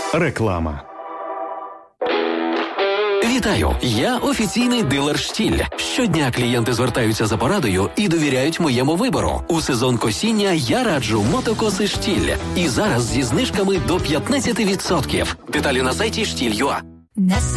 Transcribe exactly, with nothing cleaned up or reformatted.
Реклама. Вітаю! Я офіційний дилер «Штіль». Щодня клієнти звертаються за порадою і довіряють моєму вибору. У сезон косіння я раджу мотокоси «Штіль». І зараз зі знижками до п'ятнадцять відсотків. Деталі на сайті штіль крапка ю а.